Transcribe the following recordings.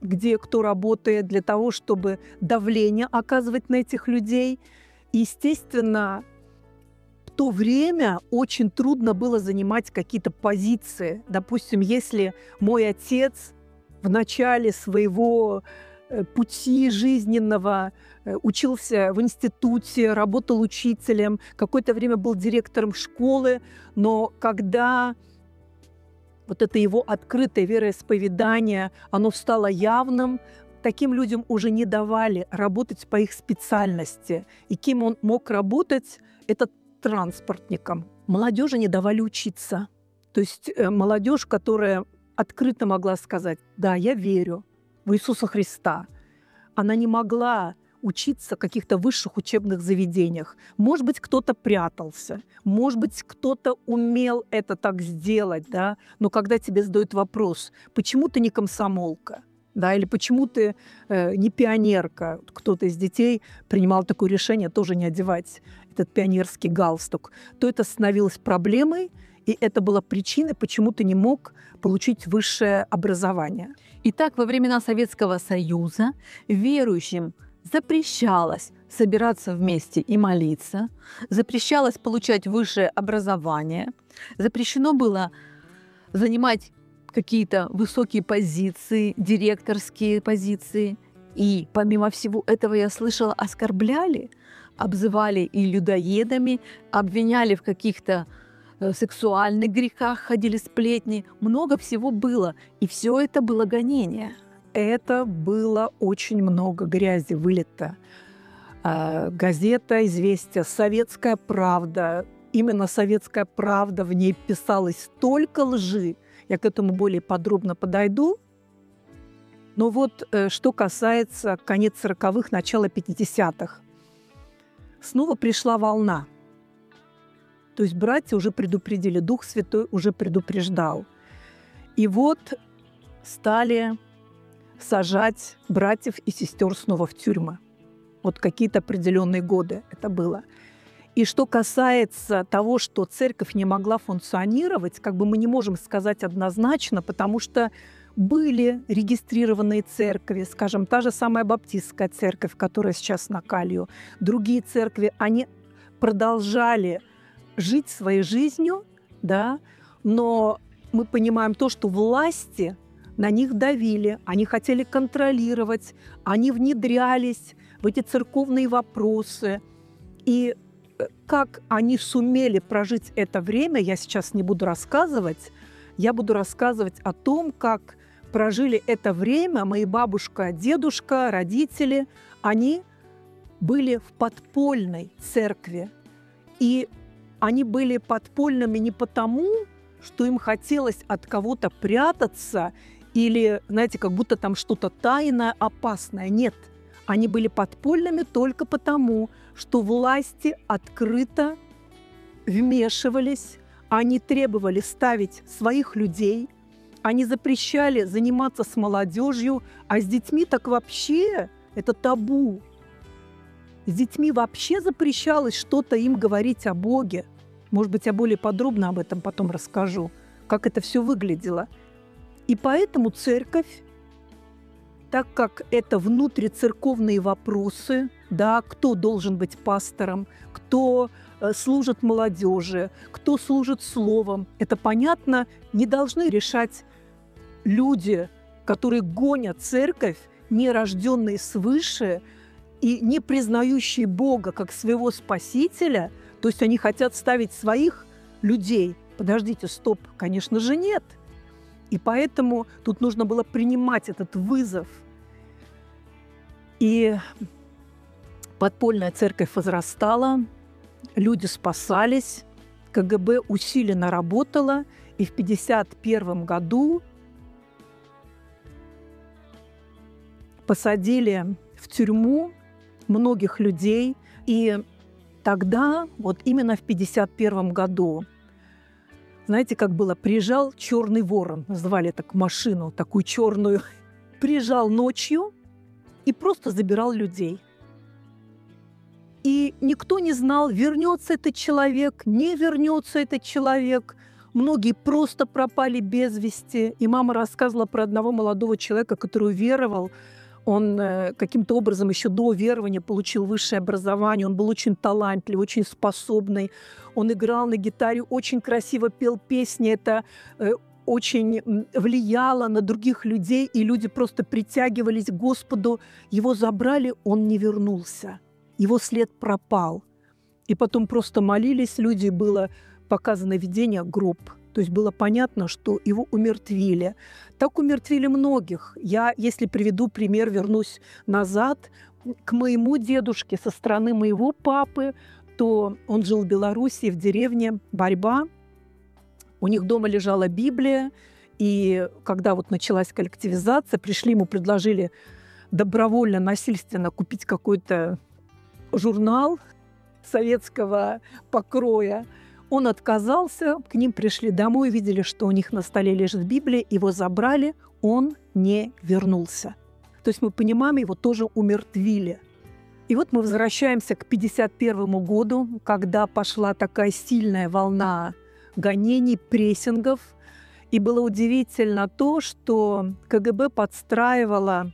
где кто работает, для того, чтобы давление оказывать на этих людей. И, естественно, в то время очень трудно было занимать какие-то позиции. Допустим, если мой отец в начале своего пути жизненного учился в институте, работал учителем, какое-то время был директором школы, но когда вот это его открытое вероисповедание, оно стало явным, таким людям уже не давали работать по их специальности. И кем он мог работать, это транспортником. Молодежи не давали учиться. То есть молодежь, которая открыто могла сказать: да, я верю в Иисуса Христа, она не могла учиться в каких-то высших учебных заведениях. Может быть, кто-то прятался, может быть, кто-то умел это так сделать, да? Но когда тебе задают вопрос: почему ты не комсомолка? Да, или почему ты не пионерка? Кто-то из детей принимал такое решение тоже не одевать этот пионерский галстук, то это становилось проблемой, и это была причиной, почему ты не мог получить высшее образование. Итак, во времена Советского Союза верующим запрещалось собираться вместе и молиться, запрещалось получать высшее образование, запрещено было занимать какие-то высокие позиции, директорские позиции. И помимо всего этого, я слышала, оскорбляли, обзывали и людоедами, обвиняли в каких-то сексуальных грехах, ходили сплетни. Много всего было. И все это было гонение. Это было очень много грязи вылито. Газета «Известия», «Советская правда». Именно «Советская правда», в ней писалось столько лжи. Я к этому более подробно подойду. Но вот что касается конец 40-х, начала 50-х. Снова пришла волна. То есть братья уже предупредили, Дух Святой уже предупреждал. И вот стали сажать братьев и сестер снова в тюрьмы. Вот какие-то определенные годы это было. И что касается того, что церковь не могла функционировать, как бы мы не можем сказать однозначно, потому что были регистрированные церкви, скажем, та же самая баптистская церковь, которая сейчас на Калью, другие церкви, они продолжали жить своей жизнью, да, но мы понимаем то, что власти на них давили, они хотели контролировать, они внедрялись в эти церковные вопросы. И как они сумели прожить это время, я сейчас не буду рассказывать. Я буду рассказывать о том, как прожили это время мои бабушка, дедушка, родители. Они были в подпольной церкви. И они были подпольными не потому, что им хотелось от кого-то прятаться или, знаете, как будто там что-то тайное, опасное. Нет, они были подпольными только потому, что власти открыто вмешивались, они требовали ставить своих людей, они запрещали заниматься с молодежью, а с детьми так вообще это табу. С детьми вообще запрещалось что-то им говорить о Боге. Может быть, я более подробно об этом потом расскажу, как это все выглядело. И поэтому церковь, так как это внутрицерковные вопросы, да, кто должен быть пастором, кто служит молодежи, кто служит словом, это понятно, не должны решать люди, которые гонят церковь, не рожденные свыше и не признающие Бога как своего Спасителя, то есть они хотят ставить своих людей. Подождите, стоп, конечно же, нет. И поэтому тут нужно было принимать этот вызов. И подпольная церковь возрастала, люди спасались, КГБ усиленно работала, и в 1951 году посадили в тюрьму многих людей. И тогда, вот именно в 1951 году, знаете, как было, приезжал черный ворон, называли так машину, такую черную, приезжал ночью и просто забирал людей. И никто не знал, вернется этот человек, не вернется этот человек. Многие просто пропали без вести. И мама рассказывала про одного молодого человека, который уверовал. Он каким-то образом еще до верования получил высшее образование. Он был очень талантливый, очень способный. Он играл на гитаре, очень красиво пел песни. Это очень влияло на других людей, и люди просто притягивались к Господу. Его забрали, он не вернулся. Его след пропал. И потом просто молились люди, было показано видение гроб. То есть было понятно, что его умертвили. Так умертвили многих. Я, если приведу пример, вернусь назад к моему дедушке со стороны моего папы, то он жил в Белоруссии, в деревне Борьба. У них дома лежала Библия, и когда вот началась коллективизация, пришли, ему предложили добровольно, насильственно купить какой-то журнал советского покроя. Он отказался, к ним пришли домой, видели, что у них на столе лежит Библия, его забрали, он не вернулся. То есть мы понимаем, его тоже умертвили. И вот мы возвращаемся к 1951 году, когда пошла такая сильная волна гонений, прессингов. И было удивительно то, что КГБ подстраивала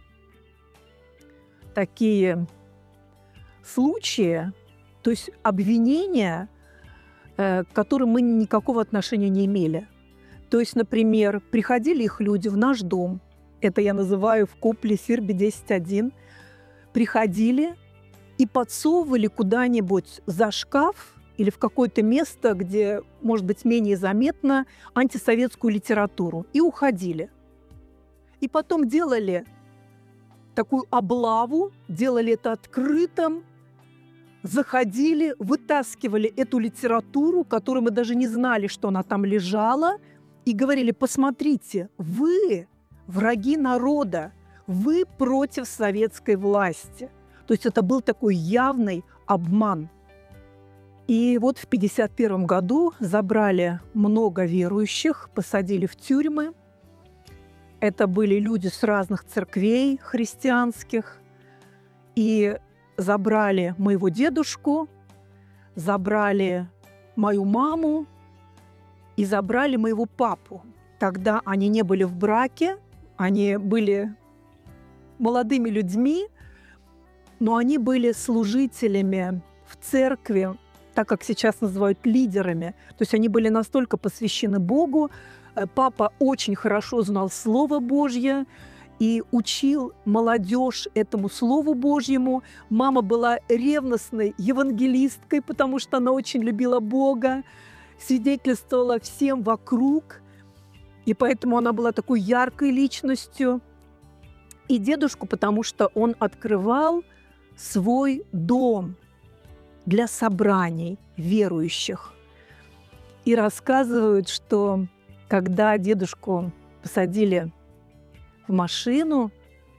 такие случаи, то есть обвинения, к которым мы никакого отношения не имели. То есть, например, приходили их люди в наш дом, это я называю в Копле Сирби 10.1, приходили и подсовывали куда-нибудь за шкаф или в какое-то место, где, может быть, менее заметно, антисоветскую литературу, и уходили. И потом делали такую облаву, делали это открытым, заходили, вытаскивали эту литературу, которую мы даже не знали, что она там лежала, и говорили: посмотрите, вы враги народа, вы против советской власти. То есть это был такой явный обман. И вот в 1951 году забрали много верующих, посадили в тюрьмы. Это были люди с разных церквей христианских. И забрали моего дедушку, забрали мою маму и забрали моего папу. Тогда они не были в браке, они были молодыми людьми, но они были служителями в церкви, так как сейчас называют лидерами. То есть они были настолько посвящены Богу. Папа очень хорошо знал Слово Божье и учил молодежь этому Слову Божьему. Мама была ревностной евангелисткой, потому что она очень любила Бога, свидетельствовала всем вокруг, и поэтому она была такой яркой личностью. И дедушку, потому что он открывал свой дом для собраний верующих. И рассказывают, что когда дедушку посадили в машину,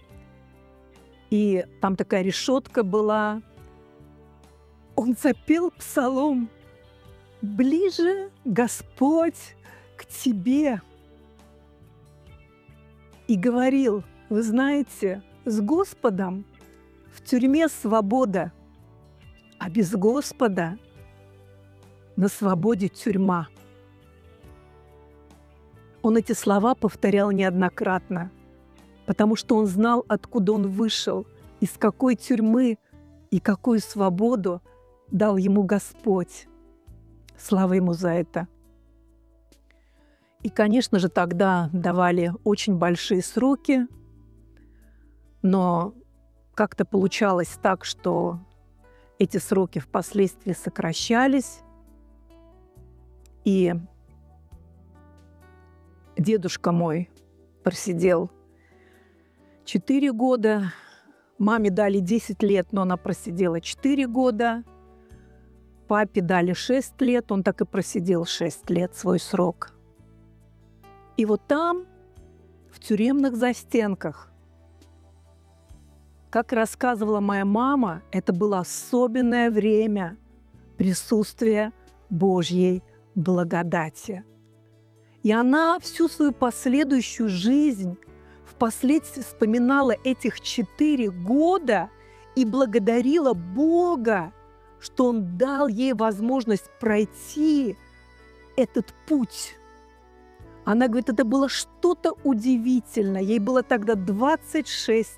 и там такая решетка была, он запел псалом: «Ближе, Господь, к Тебе». И говорил: вы знаете, с Господом в тюрьме свобода, а без Господа на свободе тюрьма. Он эти слова повторял неоднократно, потому что он знал, откуда он вышел, из какой тюрьмы и какую свободу дал ему Господь. Слава ему за это. И, конечно же, тогда давали очень большие сроки, но как-то получалось так, что эти сроки впоследствии сокращались. И дедушка мой просидел 4 года, маме дали 10 лет, но она просидела 4 года, папе дали 6 лет, он так и просидел 6 лет свой срок. И вот там, в тюремных застенках, как рассказывала моя мама, это было особенное время присутствия Божьей благодати. И она всю свою последующую жизнь впоследствии вспоминала этих 4 года и благодарила Бога, что Он дал ей возможность пройти этот путь Она говорит, это было что-то удивительное. Ей было тогда 26